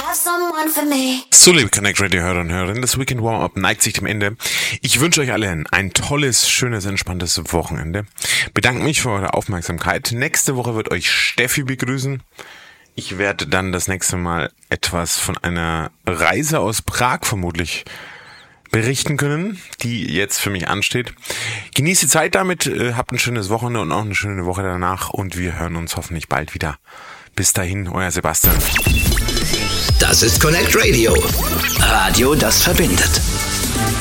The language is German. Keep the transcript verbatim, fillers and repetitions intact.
So, liebe Connect Radio-Hörer und Hörerinnen, das Weekend Warm-Up neigt sich dem Ende. Ich wünsche euch allen ein tolles, schönes, entspanntes Wochenende. Bedanke mich für eure Aufmerksamkeit. Nächste Woche wird euch Steffi begrüßen. Ich werde dann das nächste Mal etwas von einer Reise aus Prag vermutlich berichten können, die jetzt für mich ansteht. Genießt die Zeit damit, habt ein schönes Wochenende und auch eine schöne Woche danach und wir hören uns hoffentlich bald wieder. Bis dahin, euer Sebastian. Das ist Connect Radio. Radio, das verbindet.